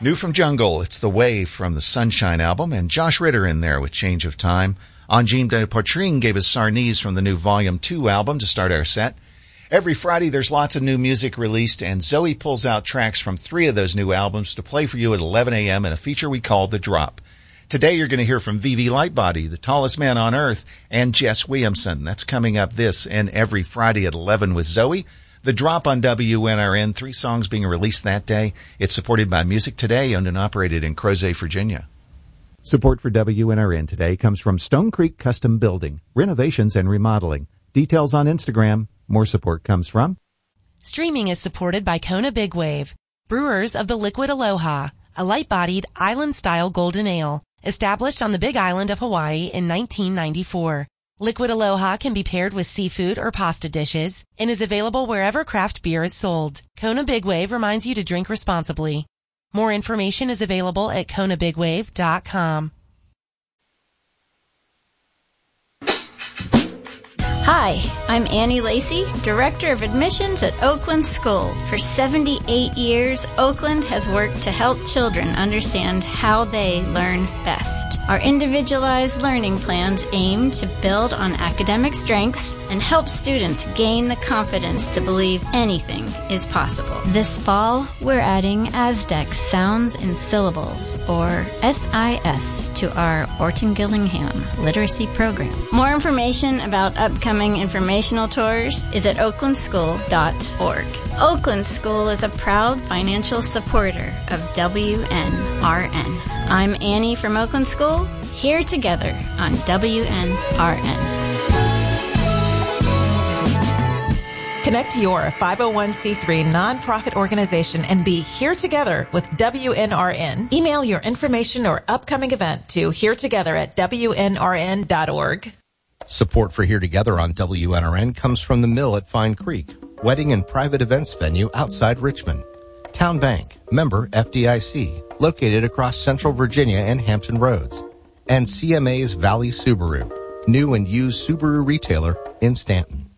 New from Jungle, it's The Wave from the Sunshine album, and Josh Ritter in there with Change of Time. Anjim de Portring gave us Sarnese from the new Volume 2 album to start our set. Every Friday there's lots of new music released, and Zoe pulls out tracks from 3 of those new albums to play for you at 11 a.m. in a feature we call The Drop. Today you're going to hear from Vivi Lightbody, the tallest man on earth, and Jess Williamson. That's coming up this and every Friday at 11 with Zoe. The Drop on WNRN, 3 songs being released that day. It's supported by Music Today, owned and operated in Crozet, Virginia. Support for WNRN today comes from Stone Creek Custom Building, renovations and remodeling. Details on Instagram. More support comes from... Streaming is supported by Kona Big Wave, brewers of the Liquid Aloha, a light-bodied, island-style golden ale, established on the Big Island of Hawaii in 1994. Liquid Aloha can be paired with seafood or pasta dishes and is available wherever craft beer is sold. Kona Big Wave reminds you to drink responsibly. More information is available at konabigwave.com. Hi, I'm Annie Lacey, Director of Admissions at Oakland School. For 78 years, Oakland has worked to help children understand how they learn best. Our individualized learning plans aim to build on academic strengths and help students gain the confidence to believe anything is possible. This fall, we're adding Aztec sounds and syllables, or SIS, to our Orton Gillingham literacy program. More information about upcoming informational tours is at oaklandschool.org. Oakland School is a proud financial supporter of WNRN. I'm Annie from Oakland School, here together on WNRN. Connect your 501c3 nonprofit organization and be here together with WNRN. Email your information or upcoming event to heretogether@WNRN.org. Support for Here Together on WNRN comes from the Mill at Fine Creek, wedding and private events venue outside Richmond. Town Bank, member FDIC, located across Central Virginia and Hampton Roads. And CMA's Valley Subaru, new and used Subaru retailer in Stanton.